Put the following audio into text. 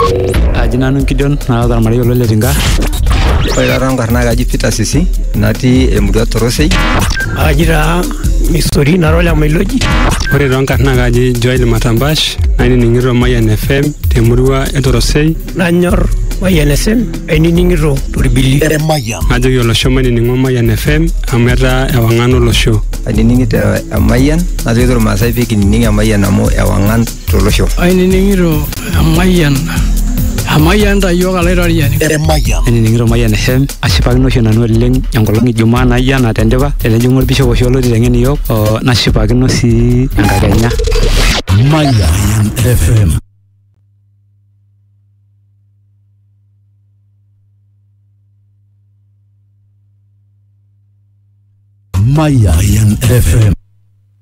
Ajinanu Gideon na marmarei Letinga. Ore taata kaji Peter Sisi natii emurua Torosei. Ajira Misori narola Meloji. Ore tonkarna kaji Joel Matambash nainining'ito Mayan FM temurua Torosei. Nanyor Mayan FM ainining'ito Torbili. Ajoki olosho mainining'o Mayan FM amu etaa ewang'an olosho. Ainining'ito Mayan najoki irmaasai pee kinining Mayan amu ewang'an tolosho. Ainining'ito Mayan Amayan tayo kalaitariani. Ainining'ito Mayan FM ashipakino oshi nanu oleng enkolong Ijumaa nayia natendipa tenejing'u orbishop oshi loiteng'en iyiok nashipakino sii enkakenya. Mayan FM. Mayan FM.